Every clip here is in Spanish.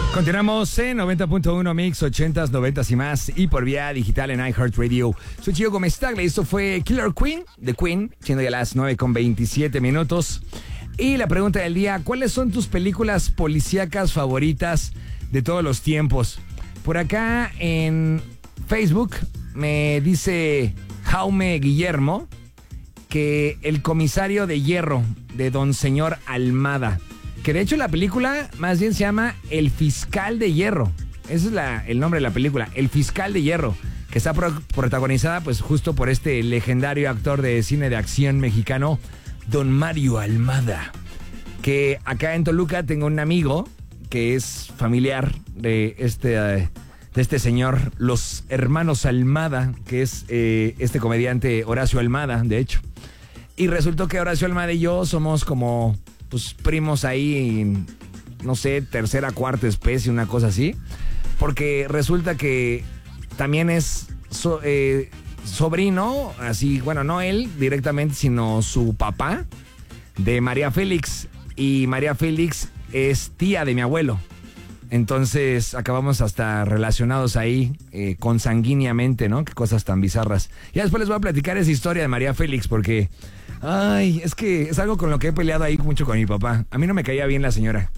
Continuamos en 90.1 Mix, 80s, 90s y más, y por vía digital en iHeartRadio. Soy Gio Gómez Tagle, esto fue Killer Queen, de Queen, siendo ya las 9:27 minutos. Y la pregunta del día, ¿cuáles son tus películas policíacas favoritas de todos los tiempos? Por acá en Facebook me dice Jaume Guillermo que El comisario de hierro, de Don Señor Almada. Que de hecho la película más bien se llama El fiscal de hierro. Ese es el nombre de la película, El fiscal de hierro. Que está protagonizada pues justo por este legendario actor de cine de acción mexicano, Don Mario Almada. Que acá en Toluca tengo un amigo que es familiar de este señor, los hermanos Almada, que es este comediante Horacio Almada, de hecho. Y resultó que Horacio Almada y yo somos como pues primos ahí, no sé, tercera, cuarta especie, una cosa así. Porque resulta que también es sobrino, así, bueno, no él directamente, sino su papá, de María Félix. Y María Félix es tía de mi abuelo. Entonces acabamos hasta relacionados ahí consanguíneamente, ¿no? Qué cosas tan bizarras. Ya después les voy a platicar esa historia de María Félix porque... Ay, es que es algo con lo que he peleado ahí mucho con mi papá. A mí no me caía bien la señora.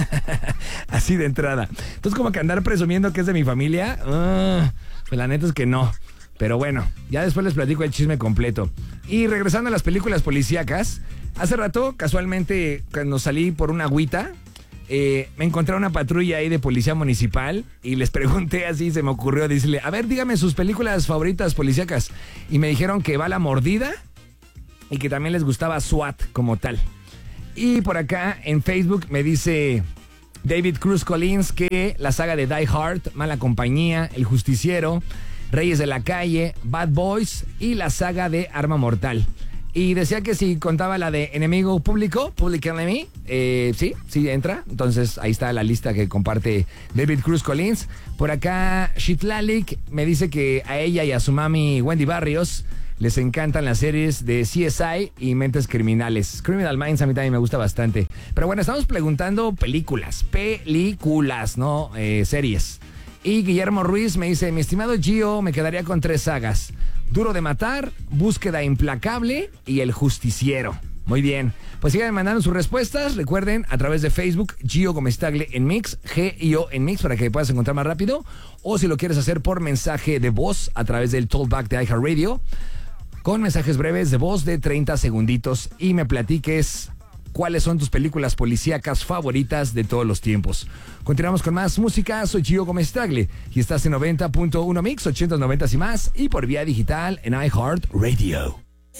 Así de entrada. Entonces como que andar presumiendo que es de mi familia, pues la neta es que no. Pero bueno, ya después les platico el chisme completo. Y regresando a las películas policíacas, hace rato, casualmente, cuando salí por una agüita, me encontré una patrulla ahí de policía municipal y les pregunté así, se me ocurrió decirle, a ver, dígame sus películas favoritas policíacas. Y me dijeron que Va la Mordida y que también les gustaba SWAT como tal. Y por acá en Facebook me dice David Cruz Collins que la saga de Die Hard, Mala Compañía, El Justiciero, Reyes de la Calle, Bad Boys y la saga de Arma Mortal. Y decía que si contaba la de Enemigo Público, Public Enemy, sí entra. Entonces ahí está la lista que comparte David Cruz Collins. Por acá Shitlalik me dice que a ella y a su mami Wendy Barrios les encantan las series de CSI y Mentes Criminales. Criminal Minds a mí también me gusta bastante. Pero bueno, estamos preguntando películas, ¿no? Series. Y Guillermo Ruiz me dice, mi estimado Gio, me quedaría con 3 sagas. Duro de Matar, Búsqueda Implacable y El Justiciero. Muy bien, pues sigan mandando sus respuestas. Recuerden, a través de Facebook, Gio Gómez Tagle en Mix, G-I-O en Mix, para que puedas encontrar más rápido. O si lo quieres hacer por mensaje de voz, a través del Talkback de iHeartRadio, con mensajes breves de voz de 30 segunditos. Y me platiques cuáles son tus películas policíacas favoritas de todos los tiempos. Continuamos con más música. Soy Gio Gómez Tagle y estás en 90.1 Mix, 80s, 90s y más, y por vía digital en iHeartRadio.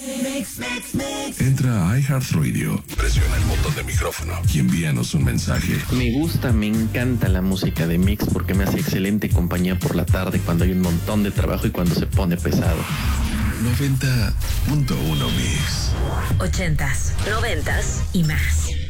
Entra a iHeartRadio, presiona el botón de micrófono y envíanos un mensaje. Me encanta la música de Mix porque me hace excelente compañía por la tarde cuando hay un montón de trabajo y cuando se pone pesado. 90.1 Mix. 80s, 90s y más.